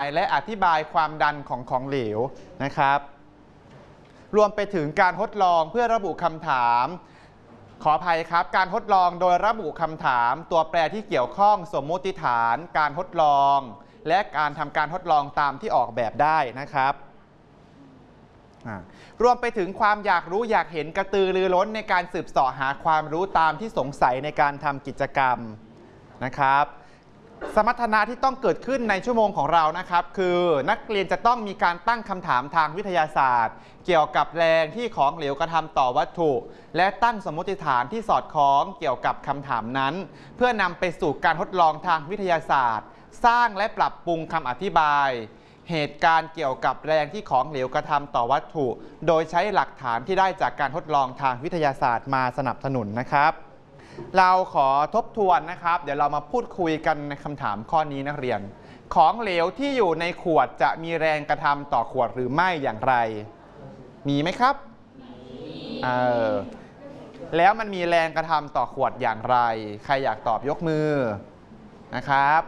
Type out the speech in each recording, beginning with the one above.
และอธิบายความดันของเหลวนะครับรวมไปถึงการทดลองเพื่อระบุคำถามขออภัยครับการทดลองโดยระบุคำถามตัวแปรที่เกี่ยวข้องสมมติฐานการทดลองและการทำการทดลองตามที่ออกแบบได้นะครับรวมไปถึงความอยากรู้อยากเห็นกระตือรือร้นในการสืบเสาะหาความรู้ตามที่สงสัยในการทำกิจกรรมนะครับสมรรถนะที่ต้องเกิดขึ้นในชั่วโมงของเรานะครับคือนักเรียนจะต้องมีการตั้งคำถามทางวิทยาศาสตร์เกี่ยวกับแรงที่ของเหลวกระทำต่อวัตถุและตั้งสมมติฐานที่สอดคล้องเกี่ยวกับคำถามนั้นเพื่อนำไปสู่การทดลองทางวิทยาศาสตร์สร้างและปรับปรุงคำอธิบายเหตุการณ์เกี่ยวกับแรงที่ของเหลวกระทำต่อวัตถุโดยใช้หลักฐานที่ได้จากการทดลองทางวิทยาศาสตร์มาสนับสนุนนะครับเราขอทบทวนนะครับเดี๋ยวเรามาพูดคุยกันในคำถามข้อนี้นักเรียนของเหลวที่อยู่ในขวดจะมีแรงกระทำต่อขวดหรือไม่อย่างไรมีไหมครับแล้วมันมีแรงกระทำต่อขวดอย่างไรใครอยากตอบยกมือนะครับ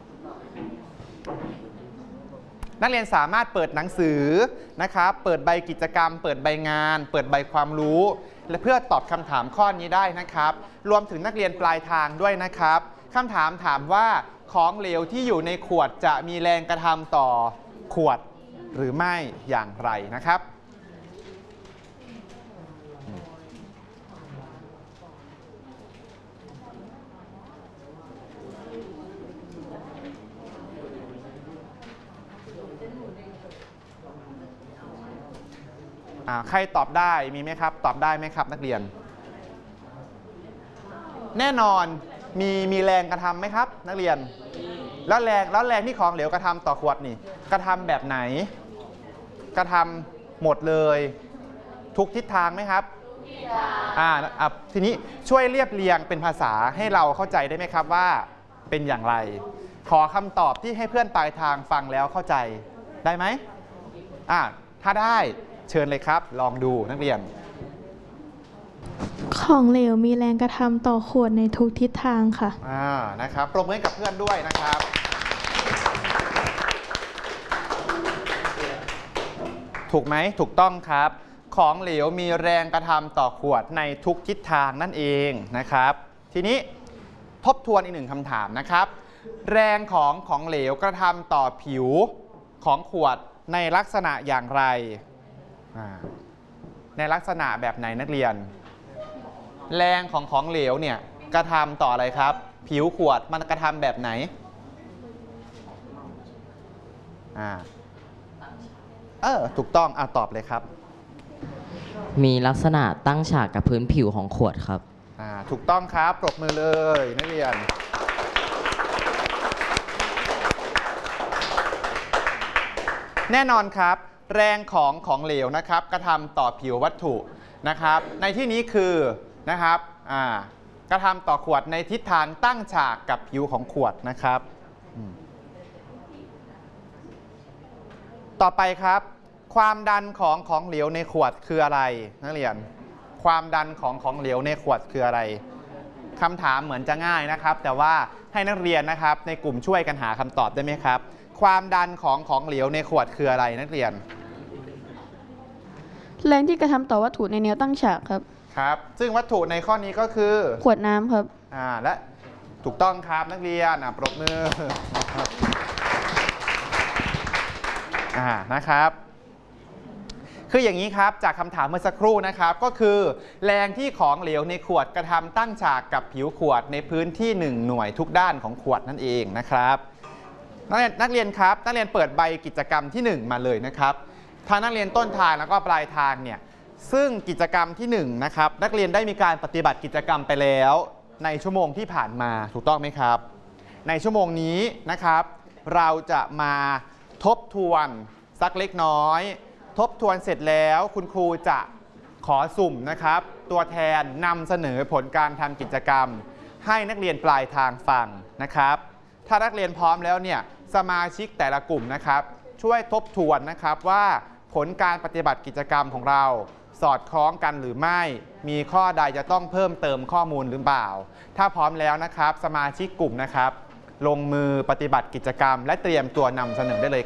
นักเรียนสามารถเปิดหนังสือนะครับเปิดใบกิจกรรมเปิดใบงานเปิดใบความรู้และเพื่อตอบคำถามข้อนี้ได้นะครับรวมถึงนักเรียนปลายทางด้วยนะครับคำถามถามว่าของเหลวที่อยู่ในขวดจะมีแรงกระทำต่อขวดหรือไม่อย่างไรนะครับใครตอบได้มีไหมครับตอบได้ไหมครับนักเรียนแน่นอนมีแรงกระทำไหมครับนักเรียนแล้วแรงที่ของเหลวกระทำต่อขวดนี่กระทำแบบไหนกระทำหมดเลยทุกทิศทางไหมครับทีนี้ช่วยเรียบเรียงเป็นภาษาให้เราเข้าใจได้ไหมครับว่าเป็นอย่างไรขอคำตอบที่ให้เพื่อนปลายทางฟังแล้วเข้าใจได้ไหมถ้าได้เชิญเลยครับลองดูนักเรียนของเหลวมีแรงกระทำต่อขวดในทุกทิศทางค่ะนะครับปรบมือกับเพื่อนด้วยนะครับถูกไหมถูกต้องครับของเหลวมีแรงกระทำต่อขวดในทุกทิศทางนั่นเองนะครับทีนี้ทบทวนอีกหนึ่งคำถามนะครับแรงของเหลวกระทำต่อผิวของขวดในลักษณะอย่างไรในลักษณะแบบไหนนักเรียนแรงของเหลวเนี่ยกระทำต่ออะไรครับผิวขวดมันกระทำแบบไหนถูกต้องตอบเลยครับมีลักษณะตั้งฉากกับพื้นผิวของขวดครับถูกต้องครับปรบมือเลยนักเรียนแน่นอนครับแรงของเหลวนะครับกระทำต่อผิววัตถุนะครับในที่นี้คือนะครับกระทำต่อขวดในทิศทางตั้งฉากกับผิวของขวดนะครับต่อไปครับความดันของเหลวในขวดคืออะไรนักเรียนความดันของเหลวในขวดคืออะไรคำถามเหมือนจะง่ายนะครับแต่ว่าให้นักเรียนนะครับในกลุ่มช่วยกันหาคำตอบได้ไหมครับความดันของเหลวในขวดคืออะไรนักเรียนแรงที่กระทำต่อวัตถุในแนวตั้งฉากครับครับซึ่งวัตถุในข้อนี้ก็คือขวดน้ำครับและถูกต้องครับนักเรียนปรบมือนะครับคืออย่างนี้ครับจากคำถามเมื่อสักครู่นะครับก็คือแรงที่ของเหลวในขวดกระทำตั้งฉากกับผิวขวดในพื้นที่1หน่วยทุกด้านของขวดนั่นเองนะครับนักเรียนครับนักเรียนเปิดใบกิจกรรมที่1มาเลยนะครับทางนักเรียนต้นทางแล้วก็ปลายทางเนี่ยซึ่งกิจกรรมที่1นะครับนักเรียนได้มีการปฏิบัติกิจกรรมไปแล้วในชั่วโมงที่ผ่านมาถูกต้องไหมครับในชั่วโมงนี้นะครับเราจะมาทบทวนสักเล็กน้อยทบทวนเสร็จแล้วคุณครูจะขอสุ่มนะครับตัวแทนนำเสนอผลการทำกิจกรรมให้นักเรียนปลายทางฟังนะครับถ้านักเรียนพร้อมแล้วเนี่ยสมาชิกแต่ละกลุ่มนะครับช่วยทบทวนนะครับว่าผลการปฏิบัติกิจกรรมของเราสอดคล้องกันหรือไม่มีข้อใดจะต้องเพิ่มเติมข้อมูลหรือเปล่าถ้าพร้อมแล้วนะครับสมาชิกกลุ่มนะครับลงมือปฏิบัติกิจกรรมและเตรียมตัวนำเสนอได้เลย